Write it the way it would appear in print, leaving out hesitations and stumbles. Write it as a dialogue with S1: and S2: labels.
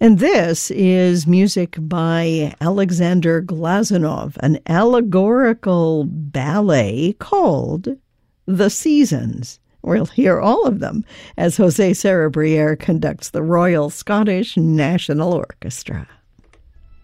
S1: And this is music by Alexander Glazunov, an allegorical ballet called The Seasons. We'll hear all of them as José Sarrabriere conducts the Royal Scottish National Orchestra.